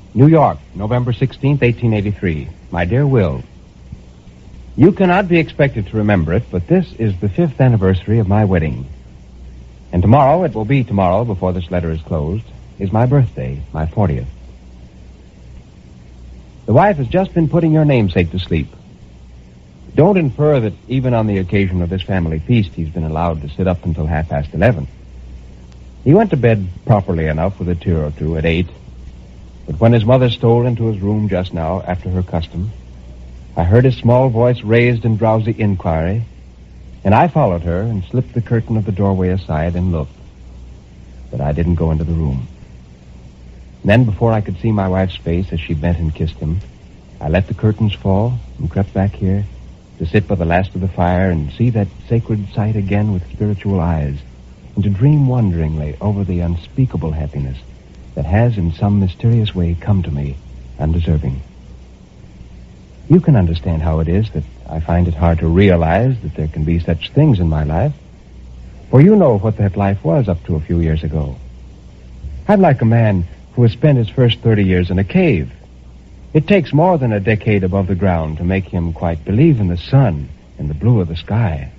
New York, November 16th, 1883. My dear Will, you cannot be expected to remember it, but this is the 5th anniversary of my wedding. And tomorrow, it will be tomorrow before this letter is closed, is my birthday, my 40th. The wife has just been putting your namesake to sleep. Don't infer that even on the occasion of this family feast, he's been allowed to sit up until 11:30. He went to bed properly enough with a tear or two at 8, but when his mother stole into his room just now, after her custom, I heard his small voice raised in drowsy inquiry, and I followed her and slipped the curtain of the doorway aside and looked. But I didn't go into the room. Then, before I could see my wife's face as she bent and kissed him, I let the curtains fall and crept back here to sit by the last of the fire and see that sacred sight again with spiritual eyes, and to dream wonderingly over the unspeakable happiness that has in some mysterious way come to me, undeserving. You can understand how it is that I find it hard to realize that there can be such things in my life, for you know what that life was up to a few years ago. I'm like a man who has spent his first 30 years in a cave. It takes more than a decade above the ground to make him quite believe in the sun and the blue of the sky.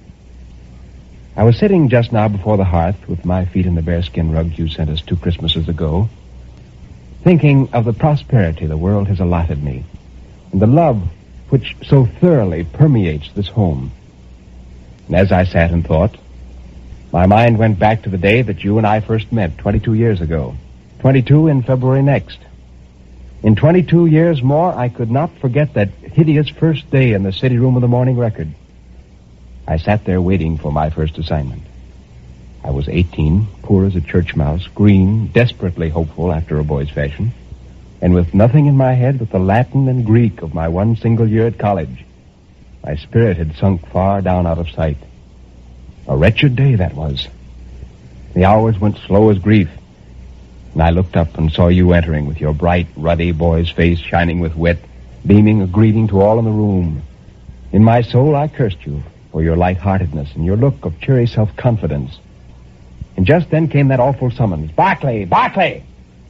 I was sitting just now before the hearth with my feet in the bearskin rugs you sent us 2 Christmases ago, thinking of the prosperity the world has allotted me, and the love which so thoroughly permeates this home. And as I sat and thought, my mind went back to the day that you and I first met 22 years ago. 22 in February next. In 22 years more, I could not forget that hideous first day in the city room of the Morning Record. I sat there waiting for my first assignment. I was 18, poor as a church mouse, green, desperately hopeful after a boy's fashion, and with nothing in my head but the Latin and Greek of my one single year at college. My spirit had sunk far down out of sight. A wretched day that was. The hours went slow as grief, and I looked up and saw you entering with your bright, ruddy boy's face shining with wit, beaming a greeting to all in the room. In my soul, I cursed you for your lightheartedness and your look of cheery self-confidence. And just then came that awful summons, "Barclay! Barclay!"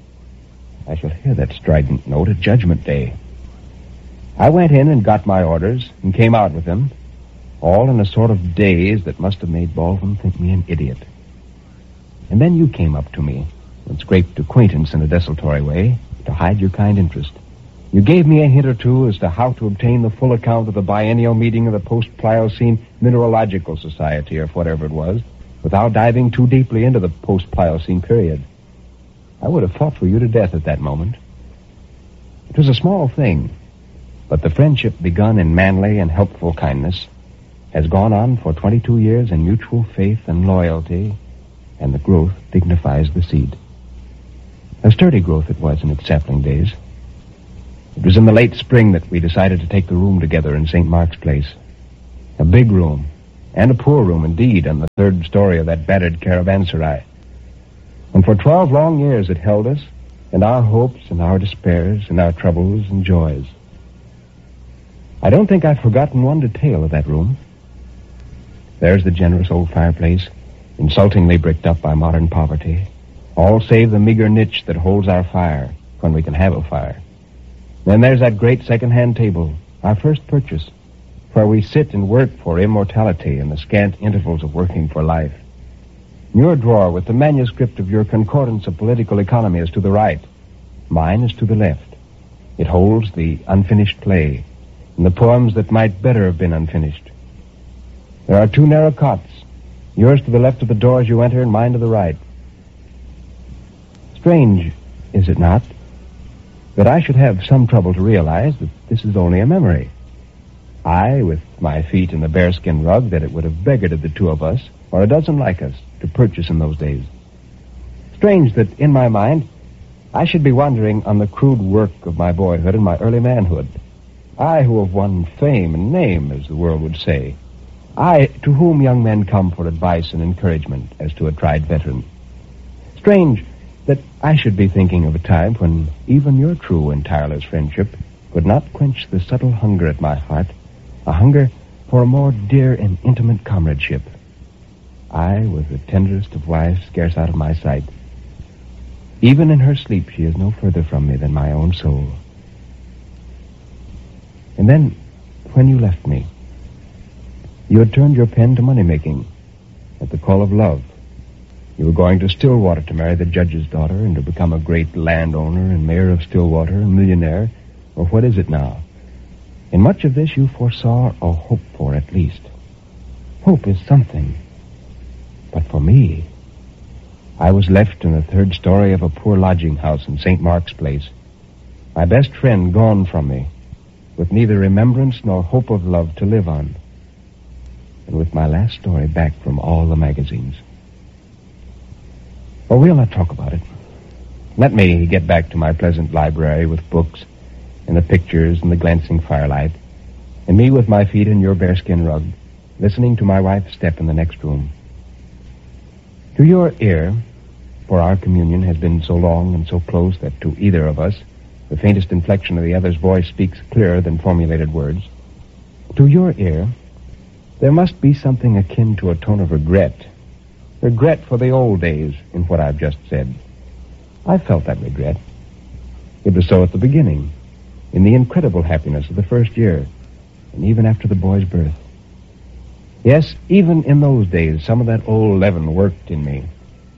I shall hear that strident note at Judgment Day. I went in and got my orders and came out with them, all in a sort of daze that must have made Baldwin think me an idiot. And then you came up to me and scraped acquaintance in a desultory way to hide your kind interest. You gave me a hint or two as to how to obtain the full account of the biennial meeting of the Post-Pliocene Mineralogical Society, or whatever it was, without diving too deeply into the Post-Pliocene period. I would have fought for you to death at that moment. It was a small thing, but the friendship begun in manly and helpful kindness has gone on for 22 years in mutual faith and loyalty, and the growth dignifies the seed. A sturdy growth it was in its sapling days. It was in the late spring that we decided to take the room together in St. Mark's Place. A big room, and a poor room indeed, on the 3rd story of that battered caravanserai. And for 12 long years it held us, and our hopes and our despairs and our troubles and joys. I don't think I've forgotten one detail of that room. There's the generous old fireplace, insultingly bricked up by modern poverty, all save the meager niche that holds our fire when we can have a fire. Then there's that great second-hand table, our first purchase, where we sit and work for immortality in the scant intervals of working for life. Your drawer with the manuscript of your Concordance of Political Economy is to the right. Mine is to the left. It holds the unfinished play and the poems that might better have been unfinished. There are 2 narrow cots, yours to the left of the door as you enter and mine to the right. Strange, is it not, that I should have some trouble to realize that this is only a memory. I, with my feet in the bearskin rug that it would have beggared the 2 of us, or a dozen like us, to purchase in those days. Strange that, in my mind, I should be wandering on the crude work of my boyhood and my early manhood. I who have won fame and name, as the world would say. I, to whom young men come for advice and encouragement as to a tried veteran. Strange that I should be thinking of a time when even your true and tireless friendship could not quench the subtle hunger at my heart, a hunger for a more dear and intimate comradeship. I, with the tenderest of wives scarce out of my sight. Even in her sleep, she is no further from me than my own soul. And then, when you left me, you had turned your pen to money-making at the call of love. You were going to Stillwater to marry the judge's daughter and to become a great landowner and mayor of Stillwater, a millionaire, or what is it now? In much of this you foresaw or hoped for, at least. Hope is something. But for me, I was left in the third story of a poor lodging house in St. Mark's Place. My best friend gone from me, with neither remembrance nor hope of love to live on, and with my last story back from all the magazines. Well, we'll not talk about it. Let me get back to my pleasant library with books and the pictures and the glancing firelight, and me with my feet in your bearskin rug, listening to my wife's step in the next room. To your ear, for our communion has been so long and so close that to either of us, the faintest inflection of the other's voice speaks clearer than formulated words. To your ear, there must be something akin to a tone of regret. Regret for the old days in what I've just said. I felt that regret. It was so at the beginning, in the incredible happiness of the first year, and even after the boy's birth. Yes, even in those days, some of that old leaven worked in me.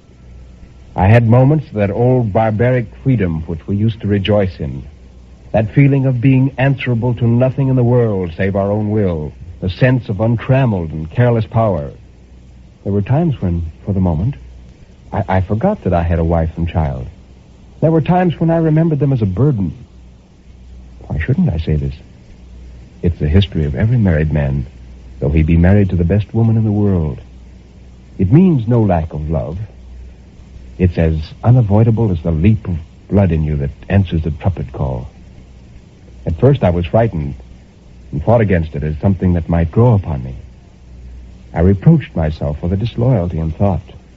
I had moments of that old barbaric freedom which we used to rejoice in. That feeling of being answerable to nothing in the world save our own will. The sense of untrammeled and careless power. There were times when, for the moment, I forgot that I had a wife and child. There were times when I remembered them as a burden. Why shouldn't I say this? It's the history of every married man, though he be married to the best woman in the world. It means no lack of love. It's as unavoidable as the leap of blood in you that answers the trumpet call. At first I was frightened and fought against it as something that might grow upon me. I reproached myself for the disloyalty in thought.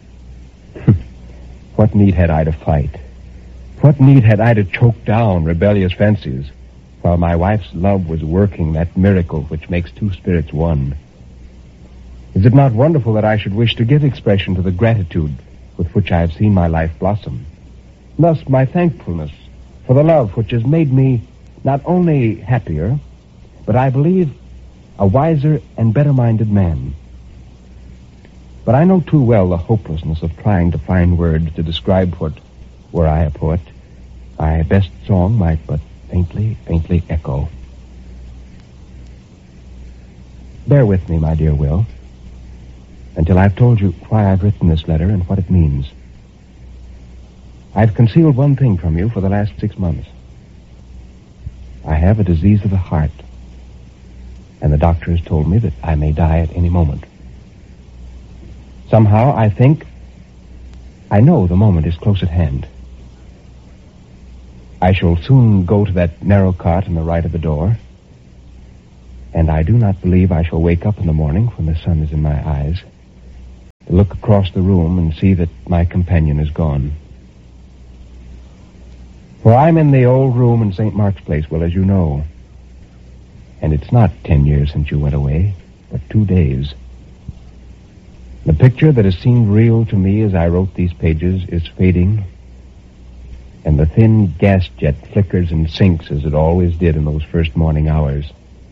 What need had I to fight? What need had I to choke down rebellious fancies while my wife's love was working that miracle which makes two spirits one? Is it not wonderful that I should wish to give expression to the gratitude with which I have seen my life blossom? Thus, my thankfulness for the love which has made me not only happier, but I believe a wiser and better-minded man. But I know too well the hopelessness of trying to find words to describe what, were I a poet, my best song might but faintly echo. Bear with me, my dear Will, until I've told you why I've written this letter and what it means. I've concealed one thing from you for the last 6 months. I have a disease of the heart, and the doctor has told me that I may die at any moment. Somehow I know the moment is close at hand. I shall soon go to that narrow cot on the right of the door, and I do not believe I shall wake up in the morning when the sun is in my eyes to look across the room and see that my companion is gone. For I'm in the old room in St. Mark's Place, Will, as you know. And it's not 10 years since you went away, but 2 days. The picture that has seemed real to me as I wrote these pages is fading, and the thin gas jet flickers and sinks as it always did in those first morning hours.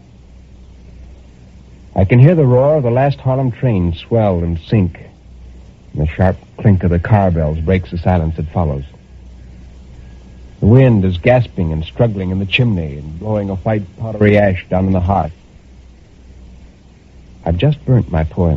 I can hear the roar of the last Harlem train swell and sink, and the sharp clink of the car bells breaks the silence that follows. The wind is gasping and struggling in the chimney and blowing a white powdery ash down in the hearth. I've just burnt my poem.